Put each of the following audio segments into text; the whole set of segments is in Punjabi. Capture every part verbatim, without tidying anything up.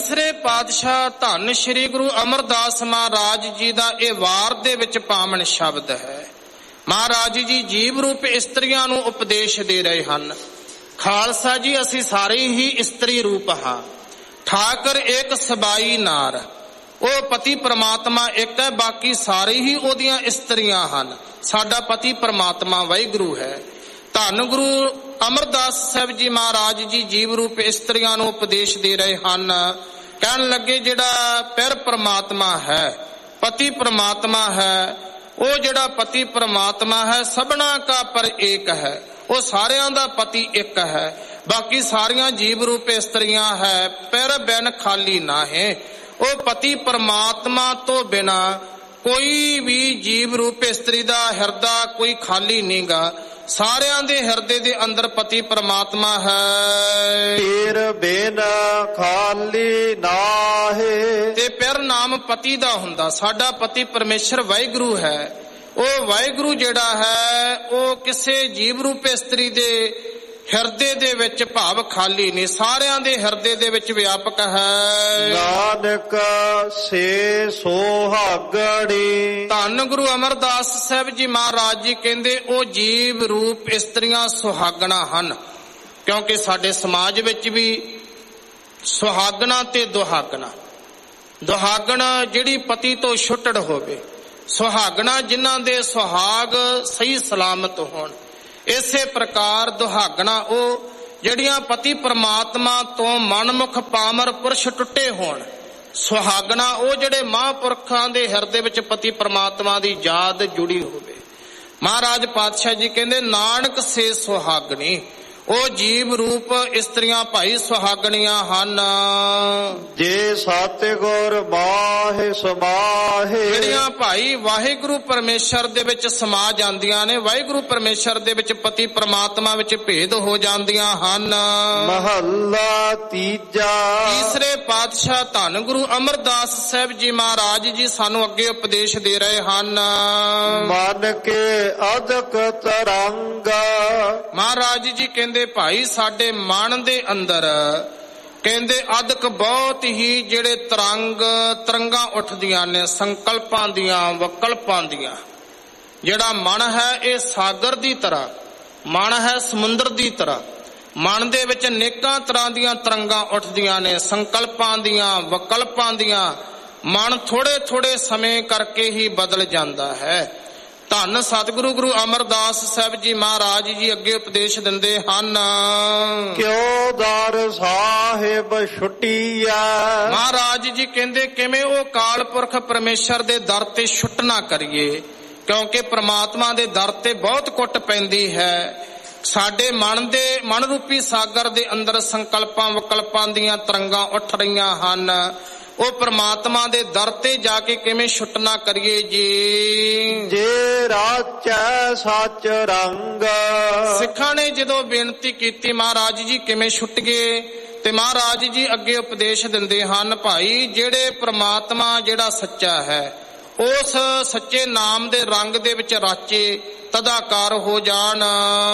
ਤੀਸਰੇ ਪਾਤਸ਼ਾਹ ਧੰਨ ਸ਼੍ਰੀ ਗੁਰੂ ਅਮਰਦਾਸ ਮਹਾਰਾਜ ਜੀ ਦਾ ਇਹ ਵਾਰ ਦੇ ਵਿੱਚ ਪਾਵਨ ਸ਼ਬਦ ਹੈ। ਮਹਾਰਾਜ ਜੀ ਜੀਵ ਰੂਪ ਇਸਤਰੀਆਂ ਨੂੰ ਉਪਦੇਸ਼ ਦੇ ਰਹੇ ਹਨ। ਖਾਲਸਾ ਜੀ ਅਸੀਂ ਸਾਰੇ ਹੀ ਇਸਤਰੀ ਰੂਪ ਹਾਂ। ਠਾਕਰ ਇੱਕ ਸਬਾਈ ਨਾਰ, ਉਹ ਪਤੀ ਪ੍ਰਮਾਤਮਾ ਇੱਕ ਹੈ, ਬਾਕੀ ਸਾਰੇ ਹੀ ਉਹਦੀਆਂ ਇਸਤਰੀਆਂ ਹਨ। ਸਾਡਾ ਪਤੀ ਪ੍ਰਮਾਤਮਾ ਵਾਹਿਗੁਰੂ ਹੈ। ਧੰਨ ਗੁਰੂ ਅਮਰਦਾਸ ਸਾਹਿਬ ਜੀ ਮਹਾਰਾਜ ਜੀ ਜੀਵ ਰੂਪ ਇਸਤਰੀਆਂ ਨੂੰ ਉਪਦੇਸ਼ ਦੇ ਰਹੇ ਹਨ। ਕਹਿਣ ਲੱਗੇ ਜਿਹੜਾ ਪਿਰ ਪ੍ਰਮਾਤਮਾ ਹੈ, ਪਤੀ ਪ੍ਰਮਾਤਮਾ ਹੈ, ਉਹ ਜਿਹੜਾ ਪਤੀ ਪ੍ਰਮਾਤਮਾ ਹੈ ਸਭਨਾ ਕਾ ਪਰ ਏਕ ਹੈ। ਉਹ ਸਾਰਿਆਂ ਦਾ ਪਤੀ ਇੱਕ ਹੈ, ਬਾਕੀ ਸਾਰੀਆਂ ਜੀਵ ਰੂਪ ਇਸਤਰੀਆਂ ਹੈ। ਪਿਰ ਬਿਨ ਖਾਲੀ ਨਾ ਹੈ। ਉਹ ਪਤੀ ਪ੍ਰਮਾਤਮਾ ਤੋਂ ਬਿਨਾ ਕੋਈ ਵੀ ਜੀਵ ਰੂਪ ਇਸਤਰੀ ਦਾ ਹਿਰਦਾ ਕੋਈ ਖਾਲੀ ਨਹੀਂਗਾ। ਸਾਰਿਆਂ ਦੇ ਹਿਰਦੇ ਦੇ ਅੰਦਰ ਪਤੀ ਪ੍ਰਮਾਤਮਾ ਹੈ। ਪੀਰ ਬਿਨ ਖਾਲੀ ਨਾਹੀ, ਤੇ ਪਿਰ ਨਾਮ ਪਤੀ ਦਾ ਹੁੰਦਾ। ਸਾਡਾ ਪਤੀ ਪਰਮੇਸ਼ਰ ਵਾਹਿਗੁਰੂ ਹੈ। ਉਹ ਵਾਹਿਗੁਰੂ ਜਿਹੜਾ ਹੈ ਉਹ ਕਿਸੇ ਜੀਵ ਰੂਪ ਇਸਤਰੀ ਦੇ ਹਿਰਦੇ ਦੇ ਵਿੱਚ ਭਾਵ ਖਾਲੀ ਨਹੀਂ, ਸਾਰਿਆਂ ਦੇ ਹਿਰਦੇ ਦੇ ਵਿੱਚ ਵਿਆਪਕ ਹੈ। ਨਾਨਕ ਸੇ ਸੁਹਾਗਣੀ, ਧੰਨ ਗੁਰੂ ਅਮਰਦਾਸ ਸਾਹਿਬ ਜੀ ਮਹਾਰਾਜ ਜੀ ਕਹਿੰਦੇ ਉਹ ਜੀਵ ਰੂਪ ਇਸਤਰੀਆਂ ਸੁਹਾਗਣਾ ਹਨ। ਕਿਉਂਕਿ ਸਾਡੇ ਸਮਾਜ ਵਿੱਚ ਵੀ ਸੁਹਾਗਣਾ ਤੇ ਦੁਹਾਗਣਾ, ਦੁਹਾਗਣ ਜਿਹੜੀ ਪਤੀ ਤੋਂ ਛੁੱਟੜ ਹੋਵੇ, ਸੁਹਾਗਣਾ ਜਿਨ੍ਹਾਂ ਦੇ ਸੁਹਾਗ ਸਹੀ ਸਲਾਮਤ ਹੋਣ। ਇਸੇ ਪ੍ਰਕਾਰ ਦੁਹਾਗਣਾ ਉਹ ਜਿਹੜੀਆਂ ਪਤੀ ਪ੍ਰਮਾਤਮਾ ਤੋਂ ਮਨਮੁਖ ਪਾਮਰ ਪੁਰਸ਼ ਟੁੱਟੇ ਹੋਣ। ਸੁਹਾਗਣਾ ਉਹ ਜਿਹੜੇ ਮਹਾਂਪੁਰਖਾਂ ਦੇ ਹਿਰਦੇ ਵਿੱਚ ਪਤੀ ਪ੍ਰਮਾਤਮਾ ਦੀ ਯਾਦ ਜੁੜੀ ਹੋਵੇ। ਮਹਾਰਾਜ ਪਾਤਸ਼ਾਹ ਜੀ ਕਹਿੰਦੇ ਨਾਨਕ ਸੇ ਸੁਹਾਗਣੀ, ਉਹ ਜੀਵ ਰੂਪ ਇਸਤਰੀਆਂ ਭਾਈ ਸੁਹਾਗਣੀਆਂ ਹਨ। ਜੇ ਸਤਿਗੁਰ ਮਾਹੇ ਸਮਾਹੇ, ਜਿਹੜੀਆਂ ਭਾਈ ਵਾਹਿਗੁਰੂ ਪਰਮੇਸ਼ਰ ਦੇ ਵਿੱਚ ਸਮਾ ਜਾਂਦੀਆਂ ਨੇ। ਵਾਹਿਗੁਰੂ ਪਰਮੇਸ਼ਰ ਦੇ ਵਿੱਚ ਪਤੀ ਪ੍ਰਮਾਤਮਾ ਵਿੱਚ ਭੇਦ ਹੋ ਜਾਂਦੀਆਂ ਹਨ। ਮਹੱਲਾ ਤੀਜਾ। ਤੀਸਰੇ ਪਾਤਸ਼ਾਹ ਧੰਨ ਗੁਰੂ ਅਮਰਦਾਸ ਸਾਹਿਬ ਜੀ ਮਹਾਰਾਜ ਜੀ ਸਾਨੂੰ ਅੱਗੇ ਉਪਦੇਸ਼ ਦੇ ਰਹੇ ਹਨ। ਮਨ ਕੇ ਅਦਕ ਤਰੰਗ, ਮਹਾਰਾਜ ਜੀ ਕਹਿੰਦੇ ਭਾਈ ਸਾਡੇ ਮਨ ਦੇ ਅੰਦਰ ਕਹਿੰਦੇ ਅਦਕ ਬਹੁਤ ਹੀ ਜਿਹੜੇ ਤਰੰਗ ਤਰੰਗਾਂ ਉੱਠਦੀਆਂ ਨੇ, ਸੰਕਲਪਾਂ ਦੀਆਂ ਵਿਕਲਪਾਂ ਦੀਆਂ। ਜਿਹੜਾ ਮਨ ਹੈ ਇਹ ਸਾਗਰ ਦੀ ਤਰ੍ਹਾਂ, ਮਨ ਹੈ ਸਮੁੰਦਰ ਦੀ ਤਰ੍ਹਾਂ। ਮਨ ਦੇ ਵਿੱਚ ਅਨੇਕਾਂ ਤਰ੍ਹਾਂ ਦੀਆਂ ਤਰੰਗਾਂ ਉੱਠਦੀਆਂ ਨੇ, ਸੰਕਲਪਾਂ ਦੀਆਂ ਵਿਕਲਪਾਂ ਦੀਆਂ। ਮਨ ਥੋੜੇ ਥੋੜੇ ਸਮੇਂ ਕਰਕੇ ਹੀ ਬਦਲ ਜਾਂਦਾ ਹੈ। ਧੰਨ ਸਤਿਗੁਰੂ ਗੁਰੂ ਅਮਰਦਾਸ ਸਾਹਿਬ ਜੀ ਮਹਾਰਾਜ ਜੀ ਅੱਗੇ ਉਪਦੇਸ਼ ਦਿੰਦੇ ਹਨ। ਕਿਉ ਦਰ ਸਾਹਿਬ ਛੁੱਟੀਆ, ਮਹਾਰਾਜ ਜੀ ਕਹਿੰਦੇ ਕਿਵੇਂ ਉਹ ਕਾਲ ਪੁਰਖ ਪਰਮੇਸ਼ਰ ਦੇ ਦਰ ਤੇ ਛੁੱਟ ਨਾ ਕਰੀਏ। ਕਿਉਂਕਿ ਪ੍ਰਮਾਤਮਾ ਦੇ ਦਰ ਤੇ ਬਹੁਤ ਕੁੱਟ ਪੈਂਦੀ ਹੈ। ਸਾਡੇ ਮਨ ਦੇ ਮਨ ਰੂਪੀ ਸਾਗਰ ਦੇ ਅੰਦਰ ਸੰਕਲਪਾਂ ਵਿਕਲਪਾਂ ਦੀਆਂ ਤਰੰਗਾਂ ਉੱਠ ਰਹੀਆਂ ਹਨ। ਉਹ ਪ੍ਰਮਾਤਮਾ ਦੇ ਦਰ ਤੇ ਜਾ ਕੇ ਕਿਵੇਂ ਛੁੱਟ ਨਾ ਕਰੀਏ ਜੀ। ਜੇ ਰਾਚੈ ਸੱਚ ਰੰਗ, ਸਿੱਖਾਂ ਨੇ ਜਦੋਂ ਬੇਨਤੀ ਕੀਤੀ ਮਹਾਰਾਜ ਜੀ ਕਿਵੇਂ ਛੁੱਟ ਗਏ, ਤੇ ਮਹਾਰਾਜ ਜੀ ਅੱਗੇ ਉਪਦੇਸ਼ ਦਿੰਦੇ ਹਨ ਭਾਈ ਜਿਹੜੇ ਪ੍ਰਮਾਤਮਾ ਜਿਹੜਾ ਸੱਚਾ ਹੈ ਉਸ ਸੱਚੇ ਨਾਮ ਦੇ ਰੰਗ ਦੇ ਵਿੱਚ ਰਾਚੇ ਤਦਾਕਾਰ ਹੋ ਜਾਣ।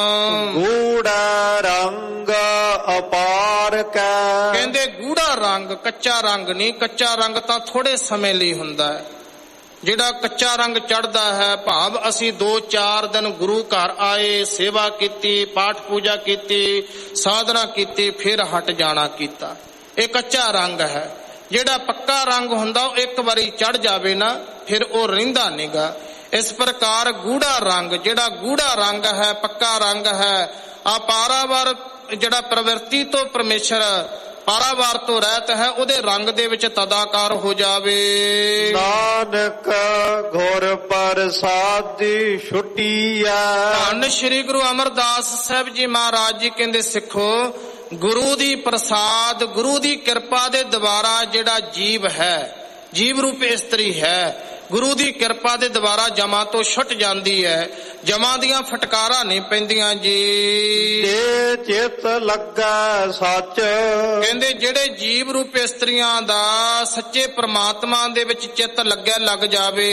ਗੂੜਾ ਰੰਗ ਅਪਾਰ ਕੈ, ਕਹਿੰਦੇ ਗੂੜਾ ਰੰਗ ਕੱਚਾ ਰੰਗ ਨਹੀਂ। ਕੱਚਾ ਰੰਗ ਤਾਂ ਥੋੜੇ ਸਮੇਂ ਲਈ ਹੁੰਦਾ ਹੈ। ਜਿਹੜਾ ਕੱਚਾ ਰੰਗ ਚੜਦਾ ਹੈ ਭਾਵ ਅਸੀਂ ਦੋ ਚਾਰ ਦਿਨ ਗੁਰੂ ਘਰ ਆਏ, ਸੇਵਾ ਕੀਤੀ, ਪਾਠ ਪੂਜਾ ਕੀਤੀ, ਸਾਧਨਾ ਕੀਤੀ, ਫਿਰ ਹਟ ਜਾਣਾ ਕੀਤਾ, ਇਹ ਕੱਚਾ ਰੰਗ ਹੈ। ਜਿਹੜਾ ਪੱਕਾ ਰੰਗ ਹੁੰਦਾ ਉਹ ਇੱਕ ਵਾਰੀ ਚੜ ਜਾਵੇ ਨਾ ਫਿਰ ਉਹ ਰਹਿੰਦਾ ਨਹੀਂਗਾ। ਇਸ ਪ੍ਰਕਾਰ ਗੂੜਾ ਰੰਗ ਜਿਹੜਾ ਗੂੜਾ ਰੰਗ ਹੈ, ਪੱਕਾ ਰੰਗ ਹੈ, ਆ ਪਾਰਾਵਾਰ ਜਿਹੜਾ ਪ੍ਰਵਿਰਤੀ ਤੋਂ ਪਰਮੇਸ਼ਰ ਪਾਰਾਵਾਰ ਤੋਂ ਰਹਿਤ ਹੈ ਉਹਦੇ ਰੰਗ ਦੇ ਵਿੱਚ ਤਦਾਕਾਰ ਹੋ ਜਾਵੇ। ਨਾਨਕ ਗੁਰ ਪ੍ਰਸਾਦੀ ਛੁੱਟੀਆ, ਧੰਨ ਸ਼੍ਰੀ ਗੁਰੂ ਅਮਰਦਾਸ ਸਾਹਿਬ ਜੀ ਮਹਾਰਾਜ ਜੀ ਕਹਿੰਦੇ ਸਿੱਖੋ ਗੁਰੂ ਦੀ ਪ੍ਰਸਾਦ ਗੁਰੂ ਦੀ ਕਿਰਪਾ ਦੇ ਦੁਆਰਾ ਜਿਹੜਾ ਜੀਵ ਹੈ, ਜੀਵ ਰੂਪ ਇਸਤਰੀ ਹੈ, ਗੁਰੂ ਦੀ ਕਿਰਪਾ ਦੇ ਦੁਆਰਾ ਜਮਾਂ ਤੋਂ ਛੁੱਟ ਜਾਂਦੀ ਹੈ। ਜਮਾਂ ਦੀਆਂ ਫਟਕਾਰਾਂ ਨਹੀਂ ਪੈਂਦੀਆਂ ਜੀ। ਜੇ ਚਿਤ ਲੱਗਾ ਸੱਚ, ਕਹਿੰਦੇ ਜਿਹੜੇ ਜੀਵ ਰੂਪ ਇਸਤਰੀਆਂ ਦਾ ਸੱਚੇ ਪ੍ਰਮਾਤਮਾ ਦੇ ਵਿੱਚ ਚਿੱਤ ਲੱਗਿਆ ਲੱਗ ਜਾਵੇ।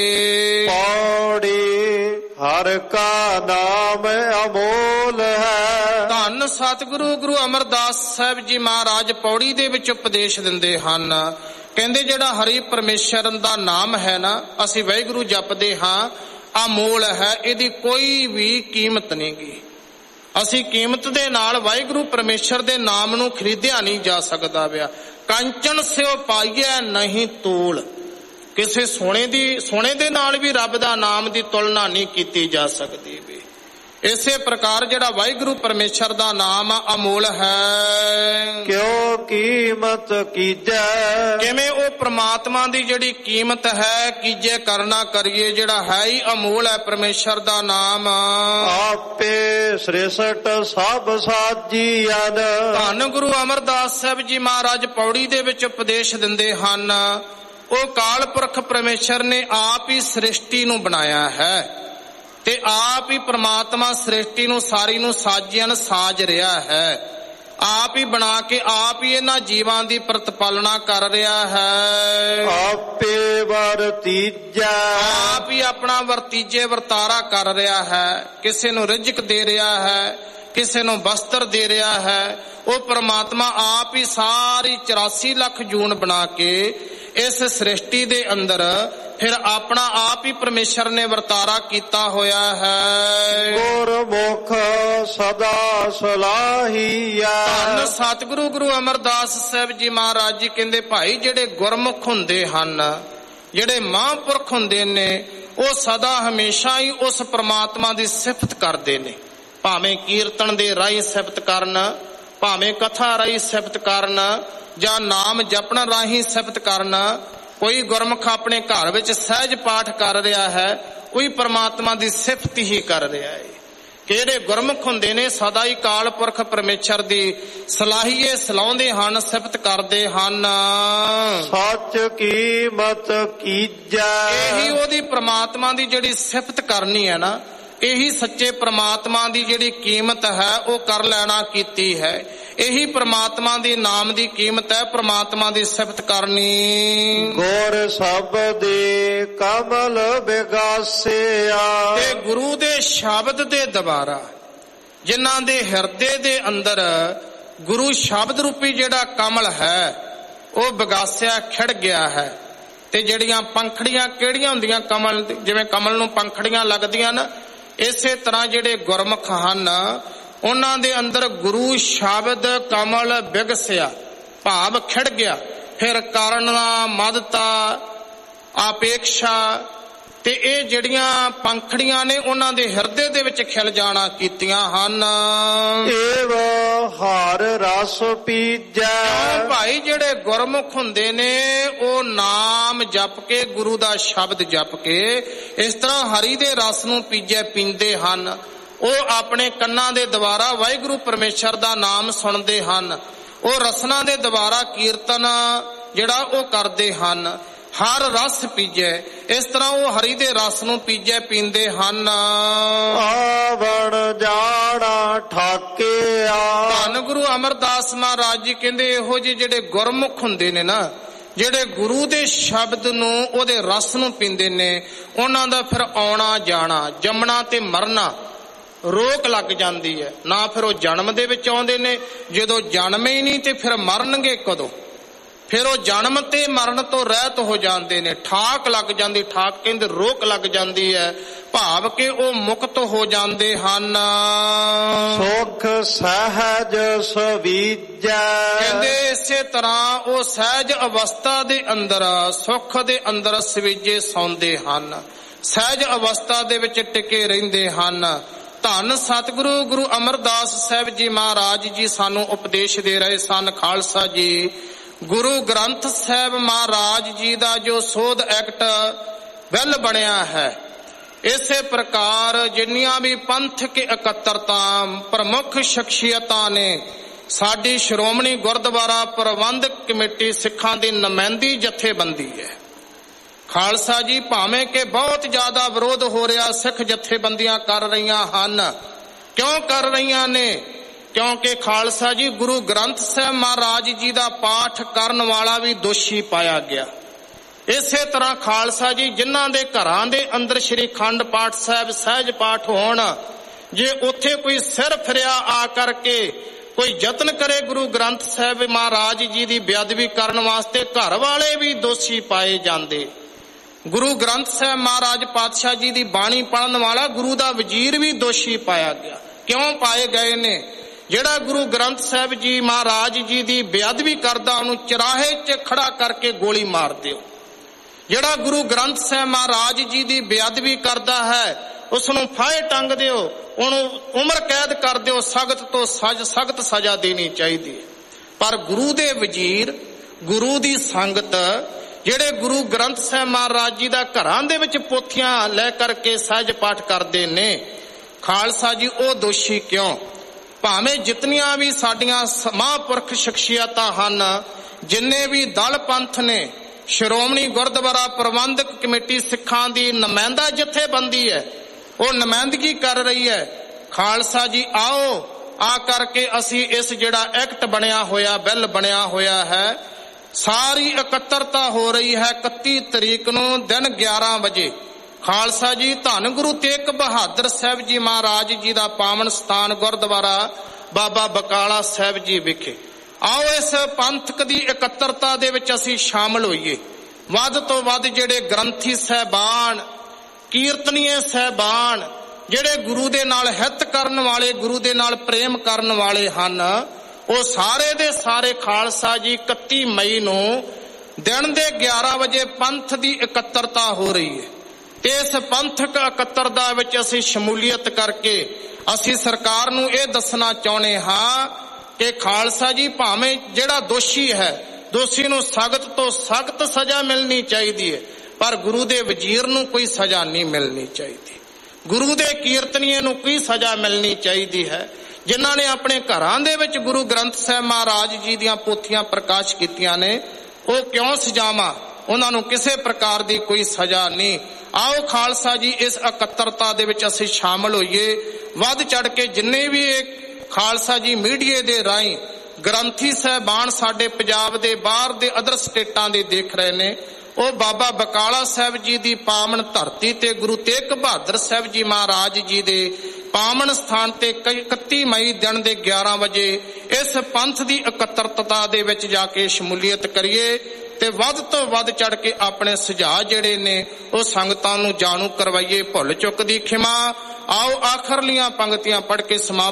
ਪੌੜੀ ਹਰ ਕਾ ਨਾਮ ਅਮੋਲ ਹੈ। ਧੰਨ ਸਤਿਗੁਰੂ ਗੁਰੂ ਅਮਰਦਾਸ ਸਾਹਿਬ ਜੀ ਮਹਾਰਾਜ ਪੌੜੀ ਦੇ ਵਿੱਚ ਉਪਦੇਸ਼ ਦਿੰਦੇ ਹਨ। ਕਹਿੰਦੇ ਜਿਹੜਾ ਹਰੀ ਪਰਮੇਸ਼ਰ ਦਾ ਨਾਮ ਹੈ ਨਾ, ਅਸੀਂ ਵਾਹਿਗੁਰੂ ਜਪਦੇ ਹਾਂ, ਅਮੋਲ ਹੈ, ਇਹਦੀ ਕੋਈ ਵੀ ਕੀਮਤ ਨਹੀਂ ਗੀ। ਅਸੀਂ ਕੀਮਤ ਦੇ ਨਾਲ ਵਾਹਿਗੁਰੂ ਪਰਮੇਸ਼ਰ ਦੇ ਨਾਮ ਨੂੰ ਖਰੀਦਿਆ ਨਹੀਂ ਜਾ ਸਕਦਾ ਵਿਆ। ਕੰਚਨ ਸਿਓ ਪਾਈਐ ਨਹੀਂ ਤੋਲ, ਕਿਸੇ ਸੋਨੇ ਦੀ ਸੋਨੇ ਦੇ ਨਾਲ ਵੀ ਰੱਬ ਦਾ ਨਾਮ ਦੀ ਤੁਲਨਾ ਨਹੀਂ ਕੀਤੀ ਜਾ ਸਕਦੀ ਵੀ। ਇਸੇ ਪ੍ਰਕਾਰ ਜਿਹੜਾ ਵਾਹਿਗੁਰੂ ਪਰਮੇਸ਼ਰ ਦਾ ਨਾਮ ਅਮੋਲ ਹੈ। ਕਿਉ ਕੀਮਤ ਕੀਜੈ, ਕਿਵੇਂ ਉਹ ਪ੍ਰਮਾਤਮਾ ਦੀ ਜਿਹੜੀ ਕੀਮਤ ਹੈ ਕੀਜੇ ਕਰਨਾ ਕਰੀਏ, ਜਿਹੜਾ ਹੈ ਹੀ ਅਮੋਲ ਹੈ ਪਰਮੇਸ਼ਰ ਦਾ ਨਾਮ। ਆਪੇ ਸ੍ਰਿਸ਼ਟ ਸਭ ਸਾਜੀਅਨ। ਧੰਨ ਗੁਰੂ ਅਮਰਦਾਸ ਸਾਹਿਬ ਜੀ ਮਹਾਰਾਜ ਪੌੜੀ ਦੇ ਵਿੱਚ ਉਪਦੇਸ਼ ਦਿੰਦੇ ਹਨ। ਉਹ ਕਾਲ ਪੁਰਖ ਪਰਮੇਸ਼ਰ ਨੇ ਆਪ ਹੀ ਸ੍ਰਿਸ਼ਟੀ ਨੂੰ ਬਣਾਇਆ ਹੈ ਤੇ ਆਪ ਹੀ ਪ੍ਰਮਾਤਮਾ ਸ੍ਰਿਸ਼ਟੀ ਨੂੰ ਸਾਰੀ ਨੂੰ ਸਾਜਿਆਨ ਸਾਜ ਰਿਹਾ ਹੈ। ਆਪ ਹੀ ਬਣਾ ਕੇ ਆਪ ਹੀ ਇਹਨਾਂ ਜੀਵਾਂ ਦੀ ਪ੍ਰਤਪਾਲਨਾ ਕਰ ਰਿਹਾ ਹੈ। ਆਪੇ ਵਰਤੀਜੈ, ਆਪ ਹੀ ਆਪਣਾ ਵਰਤੀਜੇ ਵਰਤਾਰਾ ਕਰ ਰਿਹਾ ਹੈ। ਕਿਸੇ ਨੂੰ ਰਿਜ਼ਕ ਦੇ ਰਿਹਾ ਹੈ, ਕਿਸੇ ਨੂੰ ਵਸਤਰ ਦੇ ਰਿਹਾ ਹੈ। ਉਹ ਪ੍ਰਮਾਤਮਾ ਆਪ ਹੀ ਸਾਰੀ ਚੁਰਾਸੀ ਲੱਖ ਜੂਨ ਬਣਾ ਕੇ ਇਸ ਸ੍ਰਿਸ਼ਟੀ ਦੇ ਅੰਦਰ ਫਿਰ ਆਪਣਾ ਆਪ ਹੀ ਪਰਮੇਸ਼ਰ ਨੇ ਵਰਤਾਰਾ ਕੀਤਾ ਹੋਇਆ ਹੈ। ਗੁਰਮੁਖ ਸਦਾ ਸਲਾਹੀਆ। ਧੰਨ ਸਤਿਗੁਰੂ ਗੁਰੂ ਅਮਰਦਾਸ ਸਾਹਿਬ ਜੀ ਮਹਾਰਾਜ ਜੀ ਕਹਿੰਦੇ ਭਾਈ ਜਿਹੜੇ ਗੁਰਮੁਖ ਹੁੰਦੇ ਹਨ, ਜਿਹੜੇ ਮਹਾਂਪੁਰਖ ਹੁੰਦੇ ਨੇ, ਉਹ ਸਦਾ ਹਮੇਸ਼ਾ ਹੀ ਉਸ ਪ੍ਰਮਾਤਮਾ ਦੀ ਸਿਫਤ ਕਰਦੇ ਨੇ। ਭਾਵੇਂ ਕੀਰਤਨ ਦੇ ਰਾਹੀਂ ਸਿਫਤ ਕਰਨ, ਭਾਵੇਂ ਕਥਾ ਰਾਹੀਂ ਸਿਫਤ ਕਰਨ, ਜਾਂ ਨਾਮ ਜਪਣ ਰਾਹੀਂ ਸਿਫਤ ਕਰਨ। ਕੋਈ ਗੁਰਮੁਖ ਆਪਣੇ ਘਰ ਵਿੱਚ ਸਹਿਜ ਪਾਠ ਕਰ ਰਿਹਾ ਹੈ, ਕੋਈ ਪ੍ਰਮਾਤਮਾ ਦੀ ਸਿਫਤ ਹੀ ਕਰ ਰਿਹਾ ਹੈ। ਕਿਹੜੇ ਗੁਰਮੁਖ ਹੁੰਦੇ ਨੇ ਸਦਾ ਹੀ ਕਾਲ ਪੁਰਖ ਪਰਮੇਸ਼ਰ ਦੀ ਸਲਾਹੀਏ ਸਲਾਉਂਦੇ ਹਨ, ਸਿਫਤ ਕਰਦੇ ਹਨ। ਸੱਚ ਕੀਮਤ ਕੀਜੈ, ਇਹੀ ਉਹਦੀ ਪ੍ਰਮਾਤਮਾ ਦੀ ਜਿਹੜੀ ਸਿਫਤ ਕਰਨੀ ਹੈ ਨਾ, ਇਹੀ ਸੱਚੇ ਪ੍ਰਮਾਤਮਾ ਦੀ ਜਿਹੜੀ ਕੀਮਤ ਹੈ ਉਹ ਕਰ ਲੈਣਾ ਕੀਤੀ ਹੈ। ਇਹੀ ਪ੍ਰਮਾਤਮਾ ਦੇ ਨਾਮ ਦੀ ਕੀਮਤ ਹੈ, ਪ੍ਰਮਾਤਮਾ ਦੀ ਸਿਫਤ ਕਰਨੀ। ਗੁਰ ਸ਼ਬਦੇ ਕਮਲ ਵਿਗਾਸਿਆ, ਤੇ ਗੁਰੂ ਦੇ ਸ਼ਬਦ ਦੇ ਦੁਆਰਾ ਜਿਨ੍ਹਾਂ ਦੇ ਹਿਰਦੇ ਦੇ ਅੰਦਰ ਗੁਰੂ ਸ਼ਬਦ ਰੂਪੀ ਜਿਹੜਾ ਕਮਲ ਹੈ ਉਹ ਵਿਗਾਸਿਆ ਖਿੜ ਗਿਆ ਹੈ। ਤੇ ਜਿਹੜੀਆਂ ਪੰਖੜੀਆਂ ਕਿਹੜੀਆਂ ਹੁੰਦੀਆਂ ਕਮਲ, ਜਿਵੇਂ ਕਮਲ ਨੂੰ ਪੰਖੜੀਆਂ ਲੱਗਦੀਆਂ ਨਾ, ਇਸੇ ਤਰ੍ਹਾਂ ਜਿਹੜੇ ਗੁਰਮੁਖ ਹਨ ਉਹਨਾਂ ਦੇ ਅੰਦਰ ਗੁਰੂ ਸ਼ਬਦ ਕਮਲ ਵਿਗਸਿਆ, ਭਾਵ ਖਿੜ ਗਿਆ। ਫਿਰ ਕਾਰਣਾ, ਮਦਤਾ, ਆਪੇਕਸ਼ਾ ਤੇ ਇਹ ਜਿਹੜੀਆਂ ਪੰਖੜੀਆਂ ਨੇ ਉਹਨਾਂ ਦੇ ਹਿਰਦੇ ਦੇ ਵਿੱਚ ਖਿਲ ਜਾਣਾ ਕੀਤੀਆਂ ਹਨ। ਏਵ ਹਰ ਰਸ ਪੀਜੈ, ਭਾਈ ਜਿਹੜੇ ਗੁਰਮੁਖ ਹੁੰਦੇ ਨੇ ਉਹ ਨਾਮ ਜਪ ਕੇ, ਗੁਰੂ ਦਾ ਸ਼ਬਦ ਜਪ ਕੇ ਇਸ ਤਰ੍ਹਾਂ ਹਰੀ ਦੇ ਰਸ ਨੂੰ ਪੀਜੈ ਪੀਂਦੇ ਹਨ। ਉਹ ਆਪਣੇ ਕੰਨਾਂ ਦੇ ਦੁਆਰਾ ਵਾਹਿਗੁਰੂ ਪਰਮੇਸ਼ਰ ਦਾ ਨਾਮ ਸੁਣਦੇ ਹਨ। ਉਹ ਰਸਨਾ ਦੇ ਦੁਆਰਾ ਕੀਰਤਨ ਜਿਹੜਾ ਉਹ ਕਰਦੇ ਹਨ। ਹਰ ਰਸ ਪੀਜੈ, ਇਸ ਤਰ੍ਹਾਂ ਉਹ ਹਰੀ ਦੇ ਰਸ ਨੂੰ ਪੀਜੈ ਪੀਂਦੇ ਹਨ। ਆਵਣ ਜਾਣਾ ਠਾਕਿਆ, ਧੰਨ ਗੁਰੂ ਅਮਰਦਾਸ ਮਹਾਰਾਜ ਜੀ ਕਹਿੰਦੇ ਇਹੋ ਜਿਹੇ ਜਿਹੜੇ ਗੁਰਮੁਖ ਹੁੰਦੇ ਨੇ ਨਾ, ਜਿਹੜੇ ਗੁਰੂ ਦੇ ਸ਼ਬਦ ਨੂੰ, ਉਹਦੇ ਰਸ ਨੂੰ ਪੀਂਦੇ ਨੇ, ਉਹਨਾਂ ਦਾ ਫਿਰ ਆਉਣਾ ਜਾਣਾ, ਜੰਮਣਾ ਤੇ ਮਰਨਾ ਰੋਕ ਲੱਗ ਜਾਂਦੀ ਹੈ। ਨਾ ਫਿਰ ਉਹ ਜਨਮ ਦੇ ਵਿੱਚ ਆਉਂਦੇ ਨੇ, ਜਦੋਂ ਜਨਮ ਹੀ ਨਹੀਂ ਤੇ ਫਿਰ ਮਰਨਗੇ ਕਦੋਂ? ਫਿਰ ਉਹ ਜਨਮ ਤੇ ਮਰਨ ਤੋਂ ਰਹਿਤ ਹੋ ਜਾਂਦੇ ਨੇ। ਠਾਕ ਲੱਗ ਜਾਂਦੀ, ਠਾਕ ਕਹਿੰਦੇ ਰੋਕ ਲੱਗ ਜਾਂਦੀ ਹੈ, ਭਾਵ ਕਿ ਉਹ ਮੁਕਤ ਹੋ ਜਾਂਦੇ ਹਨ। ਸੁਖ ਸਹਿਜ ਸਵੀਜੈ, ਕਹਿੰਦੇ ਇਸੇ ਤਰ੍ਹਾਂ ਉਹ ਸਹਿਜ ਅਵਸਥਾ ਦੇ ਅੰਦਰ, ਸੁਖ ਦੇ ਅੰਦਰ ਸਵੀਜੇ ਸੌਂਦੇ ਹਨ, ਸਹਿਜ ਅਵਸਥਾ ਦੇ ਵਿੱਚ ਟਿਕੇ ਰਹਿੰਦੇ ਹਨ। ਧੰਨ ਸਤਿਗੁਰੂ ਗੁਰੂ ਅਮਰਦਾਸ ਸਾਹਿਬ ਜੀ ਮਹਾਰਾਜ ਜੀ ਸਾਨੂੰ ਉਪਦੇਸ਼ ਦੇ ਰਹੇ ਸਨ। ਖਾਲਸਾ ਜੀ ਗੁਰੂ ਗ੍ਰੰਥ ਸਾਹਿਬ ਮਹਾਰਾਜ ਜੀ ਦਾ ਜੋ ਸੋਧ ਐਕਟ ਬਿੱਲ ਬਣਿਆ ਹੈ, ਇਸੇ ਪ੍ਰਕਾਰ ਜਿੰਨੀਆਂ ਵੀ ਪੰਥਕ ਇਕੱਤਰਤਾ ਪ੍ਰਮੁੱਖ ਸ਼ਖਸੀਅਤਾਂ ਨੇ, ਸਾਡੀ ਸ਼੍ਰੋਮਣੀ ਗੁਰਦੁਆਰਾ ਪ੍ਰਬੰਧਕ ਕਮੇਟੀ ਸਿੱਖਾਂ ਦੀ ਨੁਮਾਇੰਦੀ ਜਥੇਬੰਦੀ ਹੈ, ਖਾਲਸਾ ਜੀ ਭਾਵੇਂ ਕਿ ਬਹੁਤ ਜ਼ਿਆਦਾ ਵਿਰੋਧ ਹੋ ਰਿਹਾ, ਸਿੱਖ ਜਥੇਬੰਦੀਆਂ ਕਰ ਰਹੀਆਂ ਹਨ। ਕਿਉਂ ਕਰ ਰਹੀਆਂ ਨੇ? ਕਿਉਂਕਿ ਖਾਲਸਾ ਜੀ ਗੁਰੂ ਗ੍ਰੰਥ ਸਾਹਿਬ ਮਹਾਰਾਜ ਜੀ ਦਾ ਪਾਠ ਕਰਨ ਵਾਲਾ ਵੀ ਦੋਸ਼ੀ ਪਾਇਆ ਗਿਆ। ਇਸੇ ਤਰ੍ਹਾਂ ਖਾਲਸਾ ਜੀ ਜਿਨ੍ਹਾਂ ਦੇ ਘਰਾਂ ਦੇ ਅੰਦਰ ਸ੍ਰੀ ਅਖੰਡ ਪਾਠ ਸਾਹਿਬ ਸਹਿਜ ਪਾਠ ਹੋਣ, ਜੇ ਉੱਥੇ ਕੋਈ ਸਿਰ ਫਿਰਿਆ ਆ ਕਰਕੇ ਕੋਈ ਯਤਨ ਕਰੇ ਗੁਰੂ ਗ੍ਰੰਥ ਸਾਹਿਬ ਮਹਾਰਾਜ ਜੀ ਦੀ ਬੇਅਦਬੀ ਕਰਨ ਵਾਸਤੇ, ਘਰ ਵਾਲੇ ਵੀ ਦੋਸ਼ੀ ਪਾਏ ਜਾਂਦੇ। ਗੁਰੂ ਗ੍ਰੰਥ ਸਾਹਿਬ ਮਹਾਰਾਜ ਪਾਤਸ਼ਾਹ ਜੀ ਦੀ ਬਾਣੀ ਪੜ੍ਹਨ ਵਾਲਾ ਗੁਰੂ ਦਾ ਵਜ਼ੀਰ ਵੀ ਦੋਸ਼ੀ ਪਾਇਆ ਗਿਆ। ਕਿਉਂ ਪਾਏ ਗਏ ਨੇ? ਜਿਹੜਾ ਗੁਰੂ ਗ੍ਰੰਥ ਸਾਹਿਬ ਜੀ ਮਹਾਰਾਜ ਜੀ ਦੀ ਬੇਅਦਬੀ ਕਰਦਾ ਉਹਨੂੰ ਚਰਾਹੇ 'ਚ ਖੜਾ ਕਰਕੇ ਗੋਲੀ ਮਾਰ ਦਿਓ। ਜਿਹੜਾ ਗੁਰੂ ਗ੍ਰੰਥ ਸਾਹਿਬ ਮਹਾਰਾਜ ਜੀ ਦੀ ਬੇਅਦਬੀ ਕਰਦਾ ਹੈ ਉਸ ਨੂੰ ਫਾਹੇ ਟੰਗ ਦਿਓ, ਉਹਨੂੰ ਉਮਰ ਕੈਦ ਕਰ ਦਿਓ, ਸਖਤ ਤੋਂ ਸਖਤ ਸਜ਼ਾ ਦੇਣੀ ਚਾਹੀਦੀ ਹੈ। ਪਰ ਗੁਰੂ ਦੇ ਵਜ਼ੀਰ, ਗੁਰੂ ਦੀ ਸੰਗਤ, ਜਿਹੜੇ ਗੁਰੂ ਗ੍ਰੰਥ ਸਾਹਿਬ ਮਹਾਰਾਜ ਜੀ ਦਾ ਘਰਾਂ ਦੇ ਵਿੱਚ ਪੋਥੀਆਂ ਲੈ ਕਰਕੇ ਸਹਿਜ ਪਾਠ ਕਰਦੇ ਨੇ, ਖਾਲਸਾ ਜੀ ਉਹ ਦੋਸ਼ੀ ਕਿਉਂ? ਭਾਵੇਂ ਜਿਤਨੀਆਂ ਵੀ ਸਾਡੀਆਂ ਮਹਾਂਪੁਰਖ ਸ਼ਖਸੀਅਤਾਂ ਹਨ, ਜਿੰਨੇ ਵੀ ਦਲ ਪੰਥ ਨੇ, ਸ਼੍ਰੋਮਣੀ ਗੁਰਦੁਆਰਾ ਪ੍ਰਬੰਧਕ ਕਮੇਟੀ ਸਿੱਖਾਂ ਦੀ ਨੁਮਾਇੰਦਾ ਜਥੇਬੰਦੀ ਹੈ, ਉਹ ਨੁਮਾਇੰਦਗੀ ਕਰ ਰਹੀ ਹੈ। ਖਾਲਸਾ ਜੀ ਆਓ, ਆ ਕਰਕੇ ਅਸੀਂ ਇਸ ਜਿਹੜਾ ਐਕਟ ਬਣਿਆ ਹੋਇਆ, ਬਿੱਲ ਬਣਿਆ ਹੋਇਆ ਹੈ, ਸਾਰੀ ਇਕੱਤਰਤਾ ਹੋ ਰਹੀ ਹੈ ਇਕੱਤੀ ਤਰੀਕ ਨੂੰ ਦਿਨ ਗਿਆਰਾਂ ਵਜੇ। ਖਾਲਸਾ ਜੀ ਧੰਨ ਗੁਰੂ ਤੇਗ ਬਹਾਦਰ ਸਾਹਿਬ ਜੀ ਮਹਾਰਾਜ ਜੀ ਦਾ ਪਾਵਨ ਸਥਾਨ ਗੁਰਦੁਆਰਾ ਬਾਬਾ ਬਕਾਲਾ ਸਾਹਿਬ ਜੀ ਵਿਖੇ ਆਓ ਇਸ ਪੰਥਕ ਦੀ ਇਕੱਤਰਤਾ ਦੇ ਵਿੱਚ ਅਸੀਂ ਸ਼ਾਮਲ ਹੋਈਏ। ਵੱਧ ਤੋਂ ਵੱਧ ਜਿਹੜੇ ਗ੍ਰੰਥੀ ਸਹਿਬਾਨ, ਕੀਰਤਨੀਏ ਸਹਿਬਾਨ, ਜਿਹੜੇ ਗੁਰੂ ਦੇ ਨਾਲ ਹਿੱਤ ਕਰਨ ਵਾਲੇ, ਗੁਰੂ ਦੇ ਨਾਲ ਪ੍ਰੇਮ ਕਰਨ ਵਾਲੇ ਹਨ, ਉਹ ਸਾਰੇ ਦੇ ਸਾਰੇ ਖਾਲਸਾ ਜੀ ਇਕੱਤੀ ਮਈ ਨੂੰ ਦਿਨ ਦੇ ਗਿਆਰਾਂ ਵਜੇ ਪੰਥ ਦੀ ਇਕੱਤਰਤਾ ਹੋ ਰਹੀ ਹੈ। ਤੇ ਇਸ ਪੰਥਕ ਇਕੱਤਰਤਾ ਵਿੱਚ ਅਸੀਂ ਸ਼ਮੂਲੀਅਤ ਕਰਕੇ ਅਸੀਂ ਸਰਕਾਰ ਨੂੰ ਇਹ ਦੱਸਣਾ ਚਾਹੁੰਦੇ ਹਾਂ ਕਿ ਖਾਲਸਾ ਜੀ ਭਾਵੇਂ ਜਿਹੜਾ ਦੋਸ਼ੀ ਹੈ, ਦੋਸ਼ੀ ਨੂੰ ਸਖਤ ਤੋਂ ਸਖਤ ਸਜ਼ਾ ਮਿਲਣੀ ਚਾਹੀਦੀ ਹੈ, ਪਰ ਗੁਰੂ ਦੇ ਵਜ਼ੀਰ ਨੂੰ ਕੋਈ ਸਜ਼ਾ ਨਹੀਂ ਮਿਲਣੀ ਚਾਹੀਦੀ। ਗੁਰੂ ਦੇ ਕੀਰਤਨੀਏ ਨੂੰ ਕੋਈ ਸਜ਼ਾ ਮਿਲਣੀ ਚਾਹੀਦੀ ਹੈ। ਜਿਨ੍ਹਾਂ ਨੇ ਆਪਣੇ ਘਰਾਂ ਦੇ ਵਿੱਚ ਗੁਰੂ ਗ੍ਰੰਥ ਸਾਹਿਬ ਮਹਾਰਾਜ ਜੀ ਦੀਆਂ ਪੋਥੀਆਂ ਪ੍ਰਕਾਸ਼ ਕੀਤੀਆਂ ਨੇ, ਉਹ ਕਿਉਂ ਸਜ਼ਾਵਾਂ? ਉਹਨਾਂ ਨੂੰ ਕਿਸੇ ਪ੍ਰਕਾਰ ਦੀ ਕੋਈ ਸਜ਼ਾ ਨਹੀਂ। ਆਓ ਖਾਲਸਾ ਜੀ ਇਸ ਇਕੱਤਰਤਾ ਦੇ ਵਿੱਚ ਅਸੀਂ ਸ਼ਾਮਲ ਹੋਈਏ। ਵੱਧ ਚੜ ਕੇ ਜਿੰਨੇ ਵੀ ਇਹ ਖਾਲਸਾ ਜੀ ਮੀਡੀਏ ਦੇ ਰਾਹੀਂ ਗ੍ਰੰਥੀ ਸਾਹਿਬਾਨ ਸਾਡੇ ਪੰਜਾਬ ਦੇ ਬਾਹਰ ਦੇ ਅਦਰ ਸਟੇਟਾਂ ਦੇ ਦੇਖ ਰਹੇ ਨੇ, ਉਹ ਬਾਬਾ ਬਕਾਲਾ ਸਾਹਿਬ ਜੀ ਦੀ ਪਾਵਨ ਧਰਤੀ ਤੇ ਗੁਰੂ ਤੇਗ ਬਹਾਦਰ ਸਾਹਿਬ ਜੀ ਮਹਾਰਾਜ ਜੀ ਦੇ ਪਾਵਨ ਸਥਾਨ ਤੇ ਇਕੱਤੀ ਮਈ ਦਿਨ ਦੇ ਗਿਆਰਾਂ ਵਜੇ ਇਸ ਪੰਥ ਦੀ ਇਕੱਤਰਤਾ ਦੇ ਵਿੱਚ ਜਾ ਕੇ ਸ਼ਮੂਲੀਅਤ ਕਰੀਏ ਤੇ ਵੱਧ ਤੋਂ ਵੱਧ ਚੜ ਕੇ ਆਪਣੇ ਸੁਝਾਅ ਜਿਹੜੇ ਨੇ ਉਹ ਸੰਗਤਾਂ ਨੂੰ ਜਾਣੂ ਕਰਵਾਈਏ। ਭੁੱਲ ਚੁੱਕ ਦੀ ਖਿਮਾ। ਆਓ ਆਖਰਲੀਆਂ ਪੰਕਤੀਆਂ ਪੜ੍ਹ ਕੇ ਸਮਾਪਤ